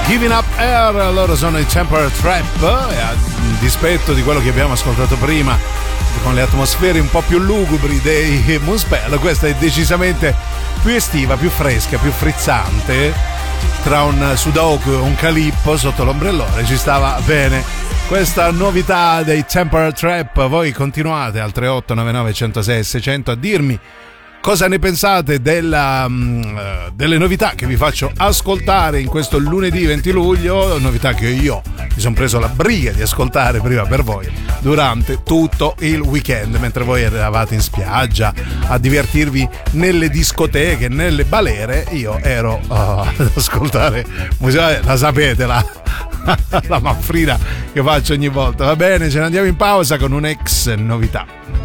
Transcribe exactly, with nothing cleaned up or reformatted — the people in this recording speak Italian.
Giving Up Air, loro sono i Temper Trap, e a dispetto di quello che abbiamo ascoltato prima con le atmosfere un po' più lugubri dei Moonspell, questa è decisamente più estiva, più fresca, più frizzante, tra un sudoku e un calippo sotto l'ombrellone ci stava bene questa novità dei Temper Trap. Voi continuate al tre otto nove nove uno zero sei seicento a dirmi cosa ne pensate della, uh, delle novità che vi faccio ascoltare in questo lunedì venti luglio, novità che io mi sono preso la briga di ascoltare prima per voi durante tutto il weekend, mentre voi eravate in spiaggia a divertirvi nelle discoteche, nelle balere, io ero uh, ad ascoltare musica, la sapete, la, la manfrina che faccio ogni volta. Va bene, ce ne andiamo in pausa con un'ex novità.